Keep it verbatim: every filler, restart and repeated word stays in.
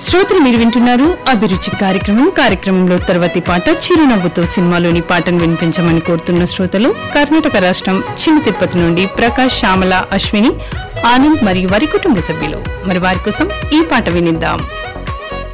శ్రోతలు మీరు వింటున్నారు అభిరుచి కార్యక్రమం. కార్యక్రమంలో తర్వాతి పాట చిరునవ్వుతో సినిమాలోని పాటను వినిపించమని కోరుతున్న శ్రోతలు కర్ణాటక రాష్ట్రం చిన్న తిరుపతి నుండి ప్రకాష్, శ్యామల, అశ్విని, ఆనంద్ మరియు వారి కుటుంబ సభ్యులు. మరి వారి కోసం ఈ పాట వినిద్దాం.